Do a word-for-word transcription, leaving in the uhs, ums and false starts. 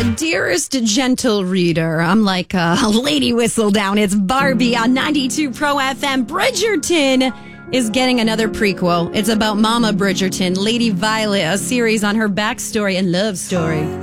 Dearest gentle reader, I'm like a lady whistle down. It's Barbie on ninety-two Pro F M. Bridgerton is getting another prequel. It's about Mama Bridgerton, Lady Violet, a series on her backstory and love story.